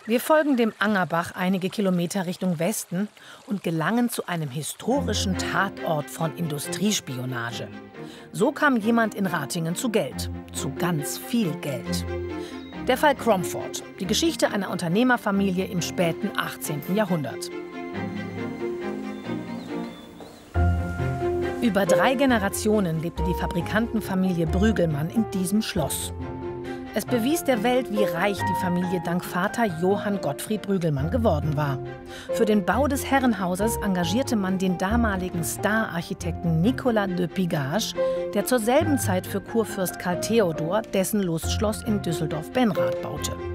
Wir folgen dem Angerbach einige Kilometer Richtung Westen und gelangen zu einem historischen Tatort von Industriespionage. So kam jemand in Ratingen zu Geld, zu ganz viel Geld. Der Fall Cromford, die Geschichte einer Unternehmerfamilie im späten 18. Jahrhundert. Über 3 Generationen lebte die Fabrikantenfamilie Brügelmann in diesem Schloss. Es bewies der Welt, wie reich die Familie dank Vater Johann Gottfried Brügelmann geworden war. Für den Bau des Herrenhauses engagierte man den damaligen Star-Architekten Nicolas de Pigage, der zur selben Zeit für Kurfürst Karl Theodor dessen Lustschloss in Düsseldorf-Benrath baute.